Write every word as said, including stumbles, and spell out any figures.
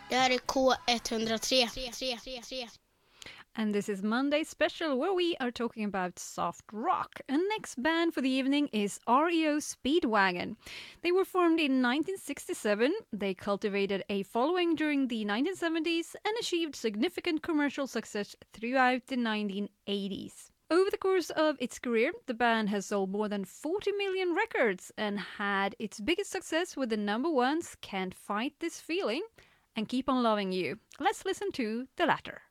Det här är K one oh three. And this is Monday Special, where we are talking about soft rock. And next band for the evening is R E O Speedwagon. They were formed in nineteen sixty-seven. They cultivated a following during the nineteen seventies and achieved significant commercial success throughout the nineteen eighties. Over the course of its career, the band has sold more than forty million records and had its biggest success with the number ones Can't Fight This Feeling and Keep On Loving You. Let's listen to the latter.